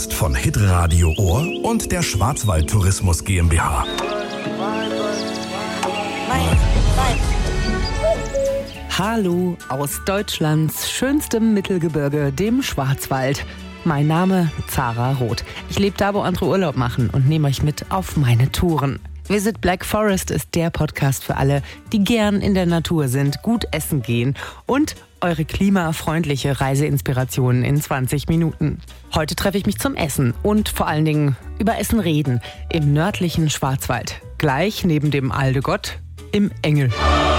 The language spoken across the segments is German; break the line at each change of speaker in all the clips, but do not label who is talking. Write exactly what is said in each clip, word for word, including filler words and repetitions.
Von Hitradio Ohr und der Schwarzwald Tourismus GmbH.
Hallo aus Deutschlands schönstem Mittelgebirge, dem Schwarzwald. Mein Name Zara Roth. Ich lebe da, wo andere Urlaub machen und nehme euch mit auf meine Touren. Visit Black Forest ist der Podcast für alle, die gern in der Natur sind, gut essen gehen und eure klimafreundliche Reiseinspiration in zwanzig Minuten. Heute treffe ich mich zum Essen und vor allen Dingen über Essen reden im nördlichen Schwarzwald. Gleich neben dem Aldegott im Engel.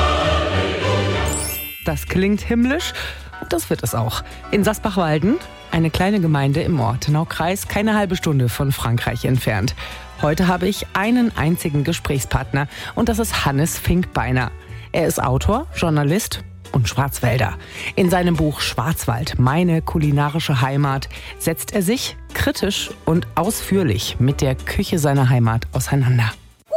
Das klingt himmlisch und das wird es auch. In Sasbachwalden, eine kleine Gemeinde im Ortenaukreis, keine halbe Stunde von Frankreich entfernt. Heute habe ich einen einzigen Gesprächspartner und das ist Hannes Finkbeiner. Er ist Autor, Journalist und Schwarzwälder. In seinem Buch Schwarzwald, meine kulinarische Heimat, setzt er sich kritisch und ausführlich mit der Küche seiner Heimat auseinander.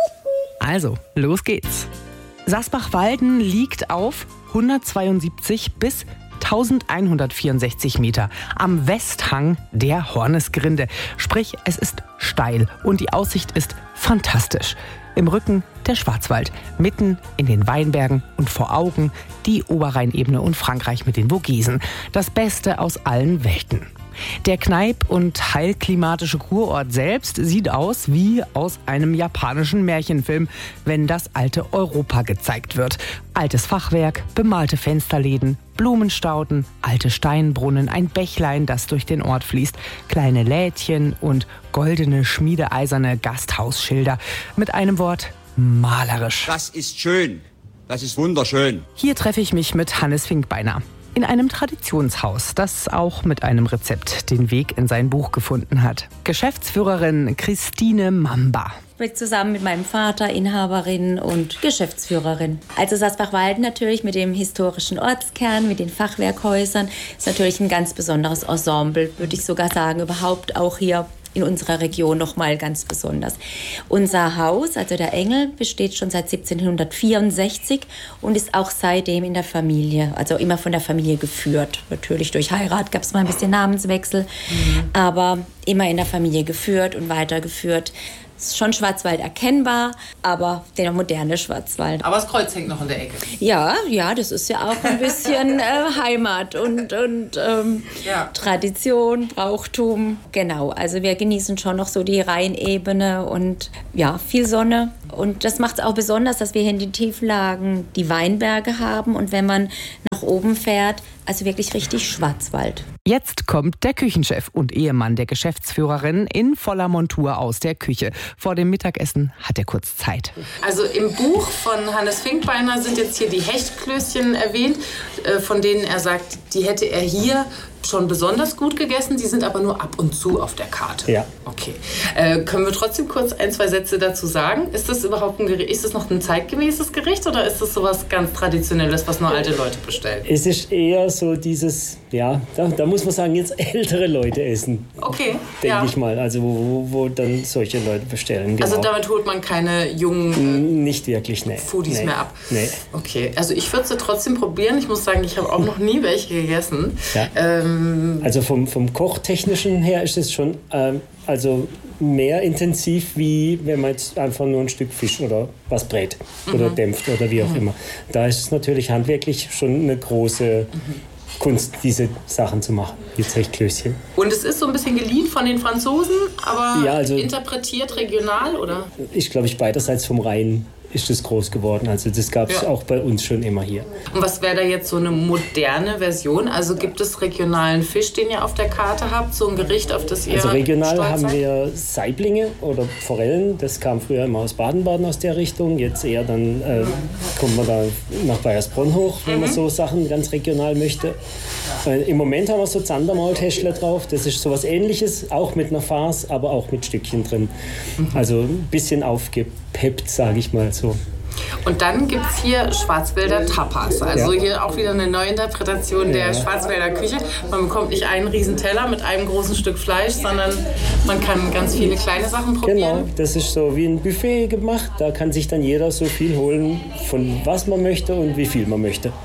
Also, los geht's. Sasbachwalden liegt auf hundertzweiundsiebzig bis elfhundertvierundsechzig Meter am Westhang der Hornesgrinde. Sprich, es ist steil und die Aussicht ist fantastisch. Im Rücken der Schwarzwald, mitten in den Weinbergen und vor Augen die Oberrheinebene und Frankreich mit den Vogesen. Das Beste aus allen Welten. Der Kneipp- und heilklimatische Kurort selbst sieht aus wie aus einem japanischen Märchenfilm, wenn das alte Europa gezeigt wird. Altes Fachwerk, bemalte Fensterläden, Blumenstauden, alte Steinbrunnen, ein Bächlein, das durch den Ort fließt, kleine Lädchen und goldene, schmiedeeiserne Gasthausschilder. Mit einem Wort: malerisch.
Das ist schön. Das ist wunderschön.
Hier treffe ich mich mit Hannes Finkbeiner. In einem Traditionshaus, das auch mit einem Rezept den Weg in sein Buch gefunden hat. Geschäftsführerin Christine Mamba.
Ich bin zusammen mit meinem Vater Inhaberin und Geschäftsführerin. Also Sasbachwalden natürlich mit dem historischen Ortskern, mit den Fachwerkhäusern, ist natürlich ein ganz besonderes Ensemble, würde ich sogar sagen, überhaupt auch hier in unserer Region noch mal ganz besonders. Unser Haus, also der Engel, besteht schon seit siebzehnhundertvierundsechzig und ist auch seitdem in der Familie, also immer von der Familie geführt. Natürlich durch Heirat gab es mal ein bisschen Namenswechsel, mhm. aber immer in der Familie geführt und weitergeführt. Es ist schon Schwarzwald erkennbar, aber der moderne Schwarzwald.
Aber das Kreuz hängt noch in der Ecke.
Ja, ja, das ist ja auch ein bisschen äh, Heimat und, und ähm, ja. Tradition, Brauchtum. Genau, also wir genießen schon noch so die Rheinebene und ja, viel Sonne. Und das macht es auch besonders, dass wir hier in den Tieflagen die Weinberge haben und wenn man nach oben fährt, also wirklich richtig Schwarzwald.
Jetzt kommt der Küchenchef und Ehemann der Geschäftsführerin in voller Montur aus der Küche. Vor dem Mittagessen hat er kurz Zeit.
Also im Buch von Hannes Finkbeiner sind jetzt hier die Hechtklößchen erwähnt, von denen er sagt, die hätte er hier schon besonders gut gegessen, die sind aber nur ab und zu auf der Karte.
Ja.
Okay. Äh, können wir trotzdem kurz ein, zwei Sätze dazu sagen? Ist das überhaupt ein Gericht, ist das noch ein zeitgemäßes Gericht oder ist das sowas ganz Traditionelles, was nur alte Leute bestellen?
Es ist eher so dieses, ja, da, da muss man sagen, jetzt ältere Leute essen.
Okay.
Denke
ja.
ich mal, also wo, wo dann solche Leute bestellen. Genau.
Also damit holt man keine jungen
Nicht wirklich, nee.
Foodies
nee.
mehr ab?
Nee.
Okay, also ich würde sie trotzdem probieren. Ich muss sagen, ich habe auch noch nie welche gegessen.
Ja.
Ähm,
Also vom, vom Kochtechnischen her ist es schon ähm, also mehr intensiv, wie wenn man jetzt einfach nur ein Stück Fisch oder was brät mhm. oder dämpft oder wie auch mhm. immer. Da ist es natürlich handwerklich schon eine große mhm. Kunst, diese Sachen zu machen, die Zechklößchen.
Und es ist so ein bisschen geliehen von den Franzosen, aber
ja, also,
interpretiert regional, oder?
Ich glaube, ich beiderseits vom Rhein ist das groß geworden. Also das gab es ja. auch bei uns schon immer hier.
Und was wäre da jetzt so eine moderne Version? Also gibt es regionalen Fisch, den ihr auf der Karte habt? So ein Gericht, auf das ihr
Also regional
stolz
haben
seid?
wir Saiblinge oder Forellen. Das kam früher immer aus Baden-Baden aus der Richtung. Jetzt eher dann äh, kommt man da nach Bayersbronn hoch, wenn mhm. man so Sachen ganz regional möchte. Äh, Im Moment haben wir so Zandermaultäschler drauf. Das ist sowas Ähnliches, auch mit einer Farce, aber auch mit Stückchen drin. Mhm. Also ein bisschen aufgepeppt, sage ich mal so.
Und dann gibt es hier Schwarzwälder Tapas. Also ja. hier auch wieder eine Neuinterpretation der ja. Schwarzwälder Küche. Man bekommt nicht einen riesen Teller mit einem großen Stück Fleisch, sondern man kann ganz viele kleine Sachen probieren.
Genau, das ist so wie ein Buffet gemacht. Da kann sich dann jeder so viel holen, von was man möchte und wie viel man möchte.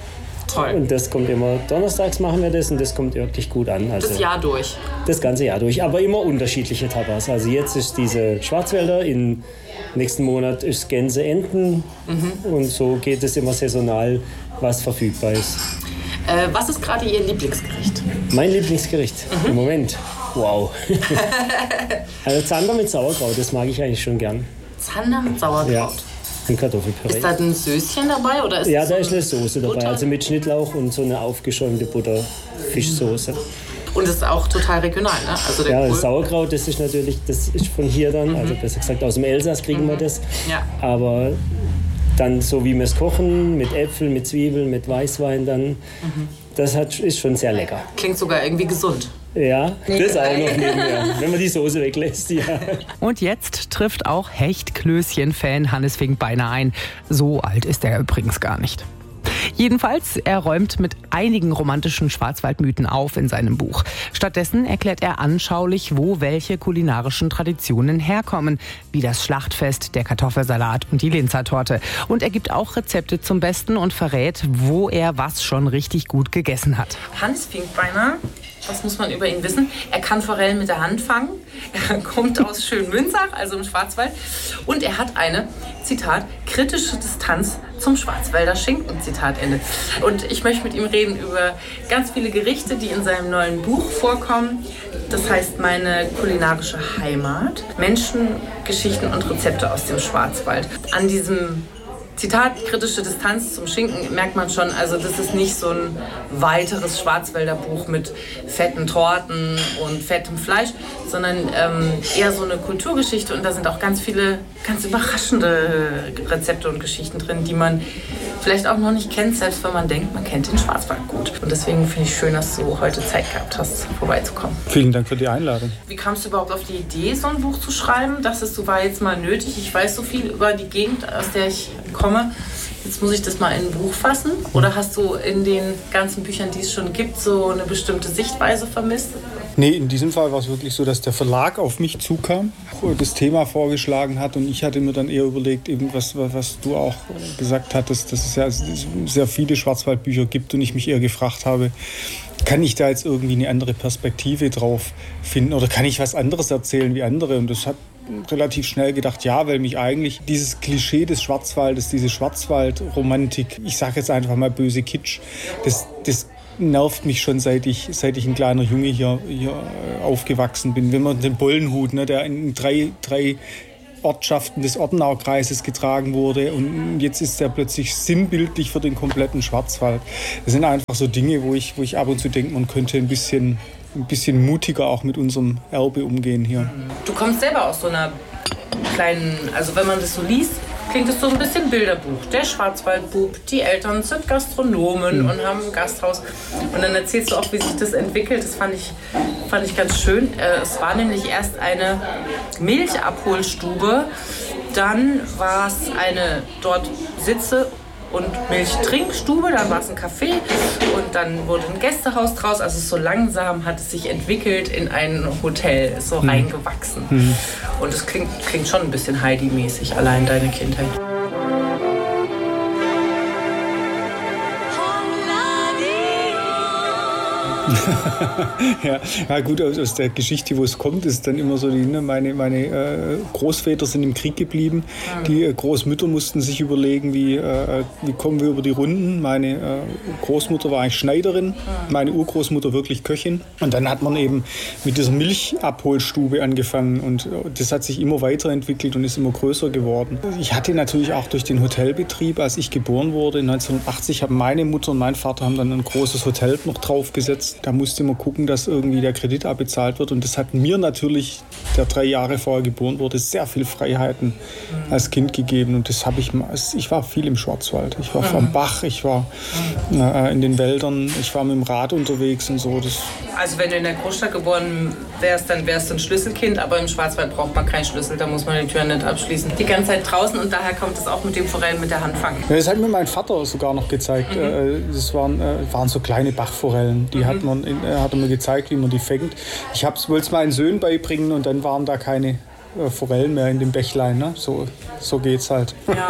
Toll.
Und das kommt immer, donnerstags machen wir das und das kommt wirklich gut an. Also
das Jahr durch?
Das ganze Jahr durch, aber immer unterschiedliche Tapas. Also jetzt ist diese Schwarzwälder, im nächsten Monat ist Gänse, Enten mhm. und so geht es immer saisonal, was verfügbar ist.
Äh, was ist gerade Ihr Lieblingsgericht?
Mein Lieblingsgericht mhm. im Moment? Wow. Also Zander mit Sauerkraut, das mag ich eigentlich schon gern.
Zander mit Sauerkraut?
Ja. Und Kartoffelpüree.
Ist da ein Söschen dabei? Oder ist
ja,
so
da ist eine Soße dabei,
Butter?
Also mit Schnittlauch und so eine aufgeschäumte Butter-Fischsoße.
Und das ist auch total regional, ne? Also der
ja,
Kohl.
Das Sauerkraut, das ist natürlich, das ist von hier dann, mhm. also besser gesagt aus dem Elsass kriegen mhm. wir das.
Ja.
Aber dann so wie wir es kochen, mit Äpfeln, mit Zwiebeln, mit Weißwein dann, mhm. das hat, ist schon sehr lecker.
Klingt sogar irgendwie gesund.
Ja, das auch noch nebenher, wenn man die Soße weglässt, ja.
Und jetzt trifft auch Hechtklößchen-Fan Hannes Fink beinahe ein. So alt ist er übrigens gar nicht. Jedenfalls, er räumt mit einigen romantischen Schwarzwaldmythen auf in seinem Buch. Stattdessen erklärt er anschaulich, wo welche kulinarischen Traditionen herkommen, wie das Schlachtfest, der Kartoffelsalat und die Linzertorte. Und er gibt auch Rezepte zum Besten und verrät, wo er was schon richtig gut gegessen hat.
Hannes Fink beinahe, was muss man über ihn wissen? Er kann Forellen mit der Hand fangen. Er kommt aus Schönmünzach, also im Schwarzwald. Und er hat eine, Zitat, kritische Distanz zum Schwarzwälder Schinken, Zitat Ende. Und ich möchte mit ihm reden über ganz viele Gerichte, die in seinem neuen Buch vorkommen. Das heißt, meine kulinarische Heimat, Menschen, Geschichten und Rezepte aus dem Schwarzwald. An diesem Zitat, kritische Distanz zum Schinken, merkt man schon, also das ist nicht so ein weiteres Schwarzwälder Buch mit fetten Torten und fettem Fleisch, sondern ähm, eher so eine Kulturgeschichte, und da sind auch ganz viele ganz überraschende Rezepte und Geschichten drin, die man vielleicht auch noch nicht kennt, selbst wenn man denkt, man kennt den Schwarzwald gut. Und deswegen finde ich schön, dass du heute Zeit gehabt hast, vorbeizukommen.
Vielen Dank für die Einladung.
Wie kamst du überhaupt auf die Idee, so ein Buch zu schreiben? Dachtest du, war jetzt mal nötig? Ich weiß so viel über die Gegend, aus der ich komme. Jetzt muss ich das mal in ein Buch fassen? Oder hast du in den ganzen Büchern, die es schon gibt, so eine bestimmte Sichtweise vermisst?
Nee, in diesem Fall war es wirklich so, dass der Verlag auf mich zukam, das Thema vorgeschlagen hat, und ich hatte mir dann eher überlegt, eben was, was du auch gesagt hattest, dass es ja sehr viele Schwarzwaldbücher gibt, und ich mich eher gefragt habe, kann ich da jetzt irgendwie eine andere Perspektive drauf finden oder kann ich was anderes erzählen wie andere? Und das hat relativ schnell gedacht, ja, weil mich eigentlich dieses Klischee des Schwarzwaldes, diese Schwarzwaldromantik, ich sage jetzt einfach mal böse Kitsch, das, das nervt mich schon, seit ich, seit ich ein kleiner Junge hier, hier aufgewachsen bin. Wenn man den Bollenhut, ne, der in drei, drei Ortschaften des Ortenaukreises getragen wurde, und jetzt ist der plötzlich sinnbildlich für den kompletten Schwarzwald. Das sind einfach so Dinge, wo ich, wo ich ab und zu denke, man könnte ein bisschen, ein bisschen mutiger auch mit unserem Erbe umgehen hier.
Du kommst selber aus so einer kleinen, also wenn man das so liest, klingt es so ein bisschen Bilderbuch. Der Schwarzwaldbub, die Eltern sind Gastronomen mhm. und haben ein Gasthaus. Und dann erzählst du auch, wie sich das entwickelt. Das fand ich, fand ich ganz schön. Es war nämlich erst eine Milchabholstube, dann war es eine dort Sitze- und Milchtrinkstube, dann war es ein Café und dann wurde ein Gästehaus draus. Also so langsam hat es sich entwickelt in ein Hotel, ist so mhm. reingewachsen. Mhm. Und es klingt, klingt schon ein bisschen Heidi-mäßig, allein deine Kindheit.
ja, ja, gut, aus, aus der Geschichte, wo es kommt, ist dann immer so, die, ne, meine, meine äh, Großväter sind im Krieg geblieben. Mhm. Die äh, Großmütter mussten sich überlegen, wie, äh, wie kommen wir über die Runden. Meine äh, Großmutter war eigentlich Schneiderin, mhm. meine Urgroßmutter wirklich Köchin. Und dann hat man eben mit dieser Milchabholstube angefangen, und äh, das hat sich immer weiterentwickelt und ist immer größer geworden. Ich hatte natürlich auch durch den Hotelbetrieb, als ich geboren wurde, neunzehnhundertachtzig, haben meine Mutter und mein Vater haben dann ein großes Hotel noch draufgesetzt. Da musste man gucken, dass irgendwie der Kredit abbezahlt wird. Und das hat mir natürlich, der drei Jahre vorher geboren wurde, sehr viel Freiheiten mhm. als Kind gegeben. Und das habe ich, ich war viel im Schwarzwald. Ich war mhm. am Bach, ich war mhm. äh, in den Wäldern, ich war mit dem Rad unterwegs und so. Das
also wenn du in der Großstadt geboren wärst, dann wärst du ein Schlüsselkind. Aber im Schwarzwald braucht man keinen Schlüssel, da muss man die Tür nicht abschließen. Die ganze Zeit draußen, und daher kommt es auch mit dem Forellen mit der Hand fangen.
Ja, das hat mir mein Vater sogar noch gezeigt. Mhm. Das waren, waren so kleine Bachforellen, die mhm. hat man Er hat mir gezeigt, wie man die fängt. Ich wollte es meinen Söhnen beibringen, und dann waren da keine äh, Forellen mehr in dem Bächlein. Ne? So, so geht's halt.
Ja,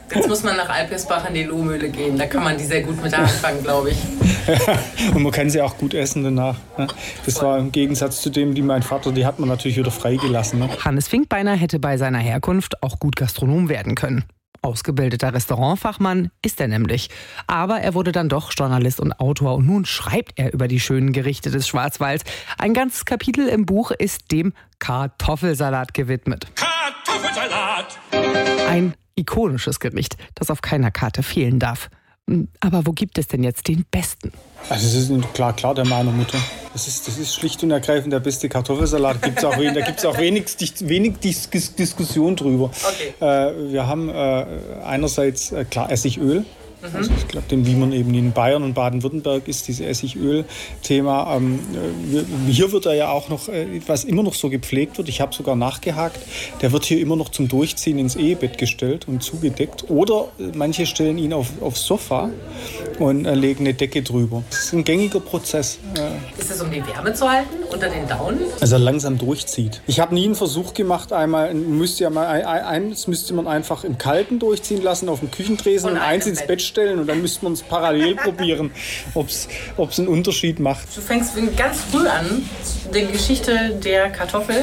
Jetzt muss man nach Alpirsbach in die Lohmühle gehen. Da kann man die sehr gut mit anfangen, glaube ich.
Und man kann sie auch gut essen danach. Ne? Das war im Gegensatz zu dem, die mein Vater, die hat man natürlich wieder freigelassen. Ne?
Hannes Finkbeiner hätte bei seiner Herkunft auch gut Gastronom werden können. Ausgebildeter Restaurantfachmann ist er nämlich. Aber er wurde dann doch Journalist und Autor und nun schreibt er über die schönen Gerichte des Schwarzwalds. Ein ganzes Kapitel im Buch ist dem Kartoffelsalat gewidmet.
Kartoffelsalat!
Ein ikonisches Gericht, das auf keiner Karte fehlen darf. Aber wo gibt es denn jetzt den besten?
Also das ist klar, klar der meiner Mutter. Das ist, das ist schlicht und ergreifend der beste Kartoffelsalat. Gibt's auch, da gibt es auch wenig, wenig Dis Diskussion drüber.
Okay.
Äh, wir haben äh, einerseits äh, klar Essigöl. Also ich glaube, wie man eben in Bayern und Baden-Württemberg ist, dieses Essigöl-Thema. Ähm, hier wird er ja auch noch, äh, was immer noch so gepflegt wird, ich habe sogar nachgehakt, der wird hier immer noch zum Durchziehen ins Ehebett gestellt und zugedeckt. Oder manche stellen ihn auf, aufs Sofa und äh, legen eine Decke drüber. Das ist ein gängiger Prozess.
Äh, ist es, um die Wärme zu halten unter den Daunen?
Also er langsam durchzieht. Ich habe nie einen Versuch gemacht, einmal, müsste ja mal, eins müsste man einfach im Kalten durchziehen lassen, auf dem Küchentresen und, und eins ins Bett stellen und dann müssten wir uns parallel probieren, ob es einen Unterschied macht.
Du fängst ganz früh an, die Geschichte der Kartoffel,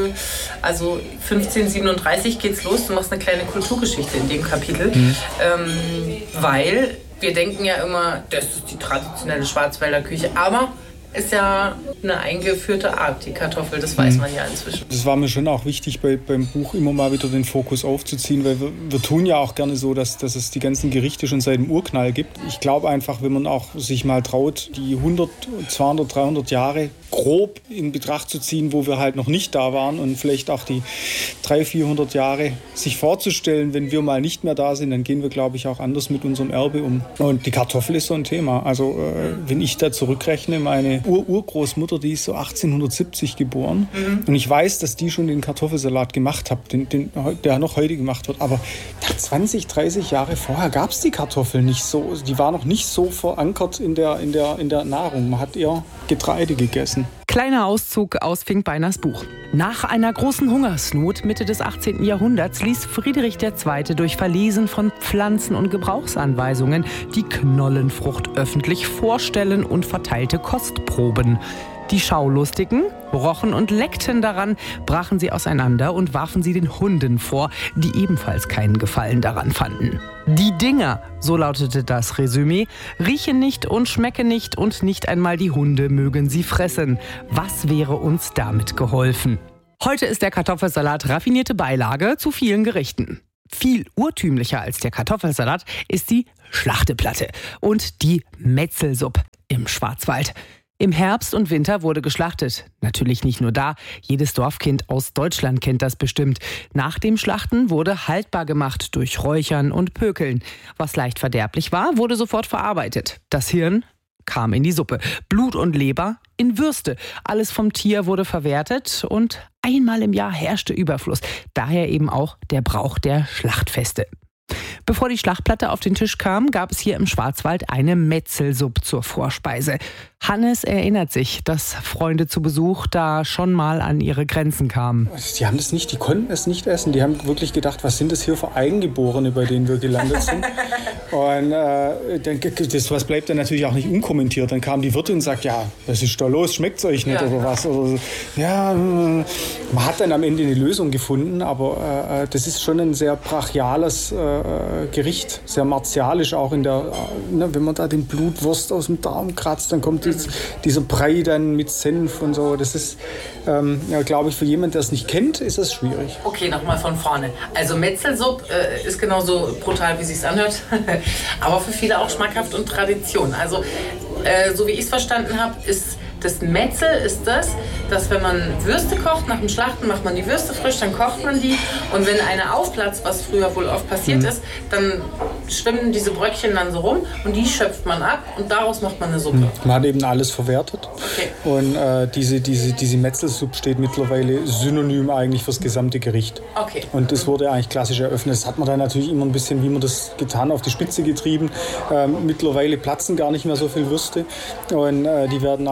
also fünfzehnhundertsiebenunddreißig geht's los, du machst eine kleine Kulturgeschichte in dem Kapitel, mhm. ähm, weil wir denken ja immer, das ist die traditionelle Schwarzwälder Küche, aber ist ja eine eingeführte Art, die Kartoffel, das weiß man ja inzwischen.
Das war mir schon auch wichtig, bei, beim Buch immer mal wieder den Fokus aufzuziehen, weil wir, wir tun ja auch gerne so, dass, dass es die ganzen Gerichte schon seit dem Urknall gibt. Ich glaube einfach, wenn man auch sich mal traut, die hundert, zweihundert, dreihundert Jahre grob in Betracht zu ziehen, wo wir halt noch nicht da waren und vielleicht auch die dreihundert, vierhundert Jahre sich vorzustellen, wenn wir mal nicht mehr da sind, dann gehen wir, glaube ich, auch anders mit unserem Erbe um. Und die Kartoffel ist so ein Thema. Also äh, wenn ich da zurückrechne, meine Ur-Urgroßmutter, die ist so achtzehnhundertsiebzig geboren. Mhm. Und ich weiß, dass die schon den Kartoffelsalat gemacht hat, den, den, der noch heute gemacht wird. Aber zwanzig, dreißig Jahre vorher gab es die Kartoffel nicht so. Die war noch nicht so verankert in der, in der, in der Nahrung. Man hat eher Getreide gegessen.
Kleiner Auszug aus Finkbeiners Buch. Nach einer großen Hungersnot Mitte des achtzehnten Jahrhunderts ließ Friedrich der Zweite durch Verlesen von Pflanzen- und Gebrauchsanweisungen die Knollenfrucht öffentlich vorstellen und verteilte Kostproben. Die Schaulustigen rochen und leckten daran, brachen sie auseinander und warfen sie den Hunden vor, die ebenfalls keinen Gefallen daran fanden. Die Dinger, so lautete das Resümee, riechen nicht und schmecken nicht und nicht einmal die Hunde mögen sie fressen. Was wäre uns damit geholfen? Heute ist der Kartoffelsalat raffinierte Beilage zu vielen Gerichten. Viel urtümlicher als der Kartoffelsalat ist die Schlachteplatte und die Metzelsuppe im Schwarzwald. Im Herbst und Winter wurde geschlachtet. Natürlich nicht nur da. Jedes Dorfkind aus Deutschland kennt das bestimmt. Nach dem Schlachten wurde haltbar gemacht durch Räuchern und Pökeln. Was leicht verderblich war, wurde sofort verarbeitet. Das Hirn kam in die Suppe. Blut und Leber in Würste. Alles vom Tier wurde verwertet und einmal im Jahr herrschte Überfluss. Daher eben auch der Brauch der Schlachtfeste. Bevor die Schlachtplatte auf den Tisch kam, gab es hier im Schwarzwald eine Metzelsuppe zur Vorspeise. Hannes erinnert sich, dass Freunde zu Besuch da schon mal an ihre Grenzen kamen.
Die haben das nicht, die konnten es nicht essen. Die haben wirklich gedacht, was sind das hier für Eingeborene, bei denen wir gelandet sind. Und äh, das was bleibt dann natürlich auch nicht unkommentiert. Dann kam die Wirtin und sagt, ja, was ist da los, schmeckt es euch nicht ja. oder was? Oder, ja, man hat dann am Ende eine Lösung gefunden, aber äh, das ist schon ein sehr brachiales äh, Gericht, sehr martialisch auch in der, ne, wenn man da den Blutwurst aus dem Darm kratzt, dann kommt dies, dieser Brei dann mit Senf und so. Das ist, ähm, ja, glaube ich, für jemanden, der es nicht kennt, ist das schwierig.
Okay, nochmal von vorne. Also Metzelsuppe äh, ist genauso brutal, wie sie es anhört, aber für viele auch schmackhaft und Tradition. Also äh, so wie ich es verstanden habe, ist das Metzel ist das, dass wenn man Würste kocht, nach dem Schlachten macht man die Würste frisch, dann kocht man die und wenn eine aufplatzt, was früher wohl oft passiert mhm. ist, dann schwimmen diese Bröckchen dann so rum und die schöpft man ab und daraus macht man eine Suppe. Mhm.
Man hat eben alles verwertet
okay.
und äh, diese, diese, diese Metzelsuppe steht mittlerweile synonym eigentlich fürs gesamte Gericht.
Okay.
Und das wurde eigentlich klassisch eröffnet. Das hat man dann natürlich immer ein bisschen, wie man das getan, auf die Spitze getrieben. Ähm, mittlerweile platzen gar nicht mehr so viele Würste und äh, die werden auch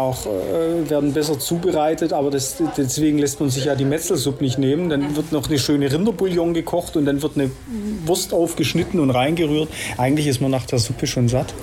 äh, werden besser zubereitet, aber das, deswegen lässt man sich ja die Metzelsuppe nicht nehmen. Dann wird noch eine schöne Rinderbouillon gekocht und dann wird eine Wurst aufgeschnitten und reingerührt. Eigentlich ist man nach der Suppe schon satt.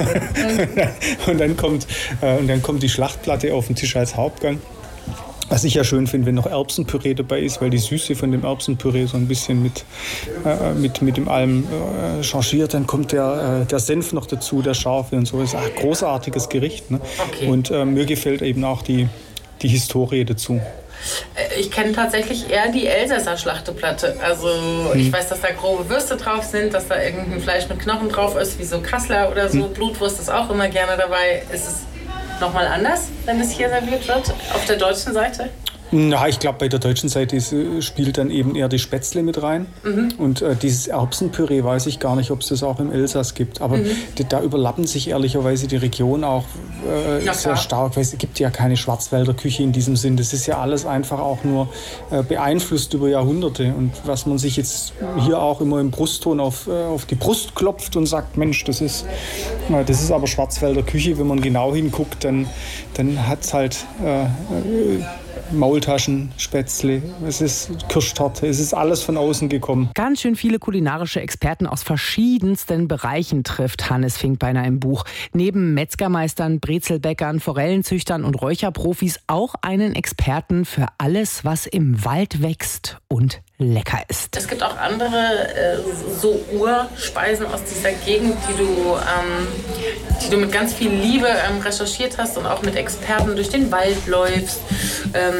und, dann kommt, äh, und dann kommt die Schlachtplatte auf den Tisch als Hauptgang. Was ich ja schön finde, wenn noch Erbsenpüree dabei ist, weil die Süße von dem Erbsenpüree so ein bisschen mit, äh, mit, mit dem allem äh, changiert. Dann kommt der, äh, der Senf noch dazu, der scharfe und so. Das ist ein großartiges Gericht. Ne? Okay. Und äh, mir gefällt eben auch die, die Historie dazu.
Ich kenne tatsächlich eher die Elsässer Schlachteplatte. Also ich hm. weiß, dass da grobe Würste drauf sind, dass da irgendein Fleisch mit Knochen drauf ist, wie so Kassler oder so. Hm. Blutwurst ist auch immer gerne dabei. Ist es nochmal anders, wenn es hier serviert wird, auf der deutschen Seite?
Na, ich glaube, bei der deutschen Seite ist, spielt dann eben eher die Spätzle mit rein. Mhm. Und äh, dieses Erbsenpüree weiß ich gar nicht, ob es das auch im Elsass gibt. Aber mhm. da, da überlappen sich ehrlicherweise die Regionen auch äh, ja, sehr stark. Weil es gibt ja keine Schwarzwälder Küche in diesem Sinn. Das ist ja alles einfach auch nur äh, beeinflusst über Jahrhunderte. Und was man sich jetzt hier auch immer im Brustton auf, äh, auf die Brust klopft und sagt, Mensch, das ist, äh, das ist aber Schwarzwälder Küche. Wenn man genau hinguckt, dann, dann hat es halt äh, äh, Maultaschen, Spätzle, es ist Kirschtorte, es ist alles von außen gekommen.
Ganz schön viele kulinarische Experten aus verschiedensten Bereichen trifft Hannes Finkbeiner im Buch. Neben Metzgermeistern, Brezelbäckern, Forellenzüchtern und Räucherprofis auch einen Experten für alles, was im Wald wächst und lecker ist.
Es gibt auch andere äh, so Urspeisen aus dieser Gegend, die du, ähm, die du mit ganz viel Liebe ähm, recherchiert hast und auch mit Experten durch den Wald läufst. Ähm,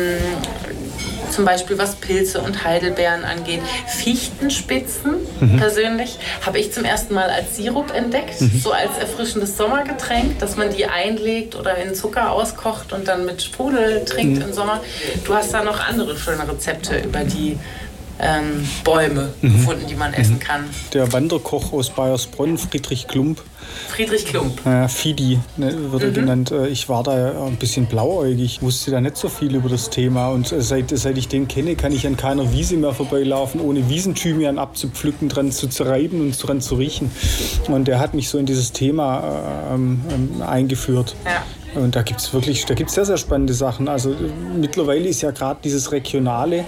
zum Beispiel was Pilze und Heidelbeeren angeht. Fichtenspitzen mhm. persönlich habe ich zum ersten Mal als Sirup entdeckt, mhm. so als erfrischendes Sommergetränk, dass man die einlegt oder in Zucker auskocht und dann mit Sprudel trinkt mhm. im Sommer. Du hast da noch andere schöne Rezepte über die Ähm, Bäume mhm. gefunden, die man essen kann.
Der Wanderkoch aus Baiersbronn, Friedrich Klump.
Friedrich Klump.
Äh, Fidi ne, wird er mhm. genannt. Ich war da ein bisschen blauäugig, wusste da nicht so viel über das Thema. Und seit, seit ich den kenne, kann ich an keiner Wiese mehr vorbeilaufen, ohne Wiesenthymian abzupflücken, dran zu zerreiben und dran zu riechen. Und der hat mich so in dieses Thema ähm, ähm, eingeführt. Ja. Und da gibt es wirklich, da gibt's sehr, sehr spannende Sachen. Also mittlerweile ist ja gerade dieses Regionale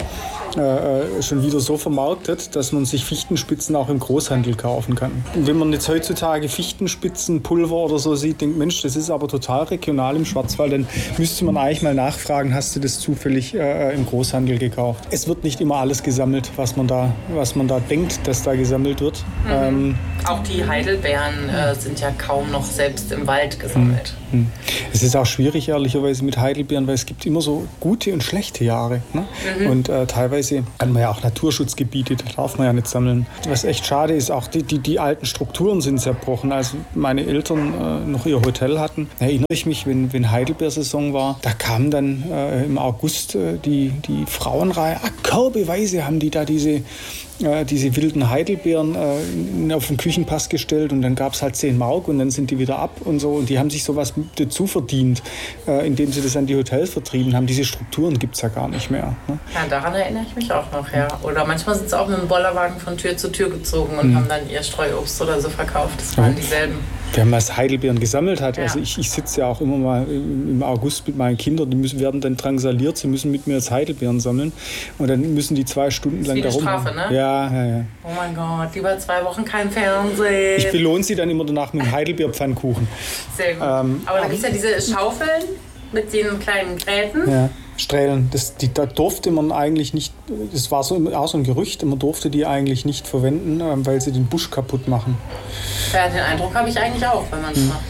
äh, schon wieder so vermarktet, dass man sich Fichtenspitzen auch im Großhandel kaufen kann. Und wenn man jetzt heutzutage Fichtenspitzenpulver oder so sieht, denkt, Mensch, das ist aber total regional im Schwarzwald, dann müsste man eigentlich mal nachfragen, hast du das zufällig äh, im Großhandel gekauft? Es wird nicht immer alles gesammelt, was man da, was man da denkt, dass da gesammelt wird.
Mhm. Ähm, auch die Heidelbeeren äh, sind ja kaum noch selbst im Wald gesammelt.
Mhm. Es ist auch schwierig, ehrlicherweise, mit Heidelbeeren, weil es gibt immer so gute und schlechte Jahre. Ne? Mhm. Und äh, teilweise hat man ja auch Naturschutzgebiete, da darf man ja nicht sammeln. Was echt schade ist, auch die, die, die alten Strukturen sind zerbrochen. Als meine Eltern äh, noch ihr Hotel hatten, erinnere ich mich, wenn, wenn Heidelbeersaison war, da kamen dann äh, im August äh, die, die Frauenreihe, ah, körbeweise haben die da diese Äh, diese wilden Heidelbeeren äh, auf den Küchenpass gestellt und dann gab es halt zehn Mark und dann sind die wieder ab und so und die haben sich sowas dazu verdient, äh, indem sie das an die Hotels vertrieben haben. Diese Strukturen gibt es ja gar nicht mehr. Ne?
Ja, daran erinnere ich mich auch noch, ja. Oder manchmal sind sie auch mit dem Bollerwagen von Tür zu Tür gezogen und mhm. haben dann ihr Streuobst oder so verkauft. Das waren ja dieselben.
Wer mal Heidelbeeren gesammelt hat, ja. also ich, ich sitze ja auch immer mal im August mit meinen Kindern, die müssen, werden dann drangsaliert, sie müssen mit mir jetzt Heidelbeeren sammeln und dann müssen die zwei Stunden lang
das ist wie
da
eine
rum.
Strafe, ne?
Ja, ja, ja.
Oh mein Gott, lieber zwei Wochen kein Fernsehen.
Ich belohne sie dann immer danach mit einem Heidelbeerpfannkuchen.
Sehr gut. Ähm, Aber da gibt es ja diese Schaufeln mit den kleinen Gräten.
Ja. Strählen, das, die, da durfte man eigentlich nicht, das war so, auch so ein Gerücht, man durfte die eigentlich nicht verwenden, weil sie den Busch kaputt machen.
Ja, den Eindruck habe ich eigentlich auch, wenn man es hm. macht.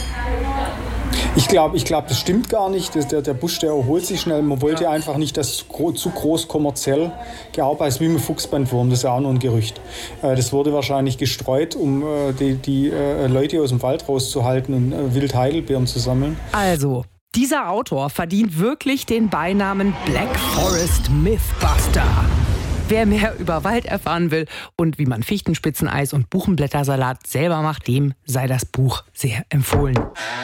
Ich glaube, ich glaub, das stimmt gar nicht. Der, der Busch, der erholt sich schnell. Man wollte ja. einfach nicht, dass es gro- zu groß kommerziell gearbeitet ist, wie mit Fuchsbandwurm. Das ist ja auch nur ein Gerücht. Äh, das wurde wahrscheinlich gestreut, um äh, die, die äh, Leute aus dem Wald rauszuhalten und äh, wild Heidelbeeren zu sammeln.
Also, dieser Autor verdient wirklich den Beinamen Black Forest Mythbuster. Wer mehr über Wald erfahren will und wie man Fichtenspitzeneis und Buchenblättersalat selber macht, dem sei das Buch sehr empfohlen.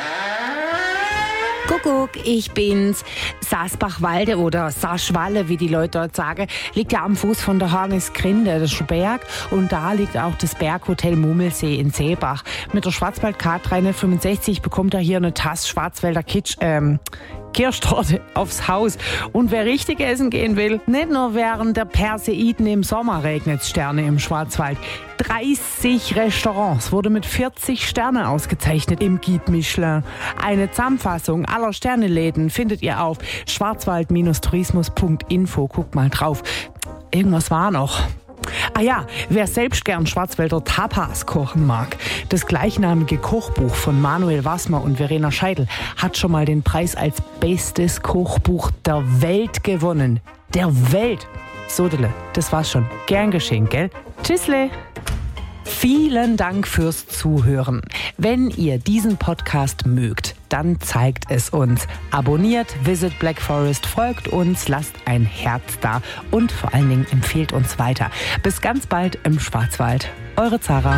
Kuckuck, ich bin's. Sasbachwalde oder Saschwalle, wie die Leute dort sagen, liegt ja am Fuß von der Hagesgrinde, das ist ein Berg. Und da liegt auch das Berghotel Mummelsee in Seebach. Mit der Schwarzwaldkarte dreihundertfünfundsechzig bekommt er hier eine Tasse Schwarzwälder Kitsch, ähm, Kirschtorte aufs Haus. Und wer richtig essen gehen will, nicht nur während der Perseiden im Sommer regnet Sterne im Schwarzwald. dreißig Restaurants wurde mit vierzig Sterne ausgezeichnet im Guide Michelin. Eine Zusammenfassung aller Sterneläden findet ihr auf schwarzwald tourismus punkt info. Guckt mal drauf. Irgendwas war noch. Ah ja, wer selbst gern Schwarzwälder Tapas kochen mag. Das gleichnamige Kochbuch von Manuel Wassmer und Verena Scheidel hat schon mal den Preis als bestes Kochbuch der Welt gewonnen. Der Welt! Sodele, das war's schon. Gern geschehen, gell? Tschüssle! Vielen Dank fürs Zuhören. Wenn ihr diesen Podcast mögt, dann zeigt es uns. Abonniert Visit Black Forest, folgt uns, lasst ein Herz da und vor allen Dingen empfehlt uns weiter. Bis ganz bald im Schwarzwald. Eure Zara.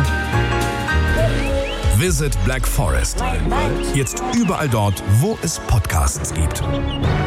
Visit Black Forest. Jetzt überall dort, wo es Podcasts gibt.